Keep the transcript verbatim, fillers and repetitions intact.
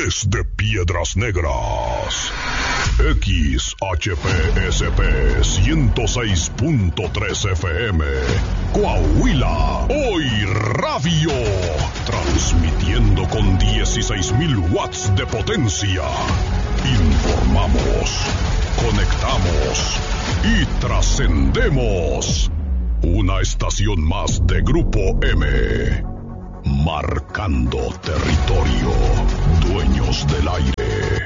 desde Piedras Negras. X H P S P ciento seis punto tres F M, Coahuila, Hoy Radio, transmitiendo con dieciséis mil watts de potencia. Informamos, conectamos y trascendemos. Una estación más de Grupo M, marcando territorio, dueños del aire.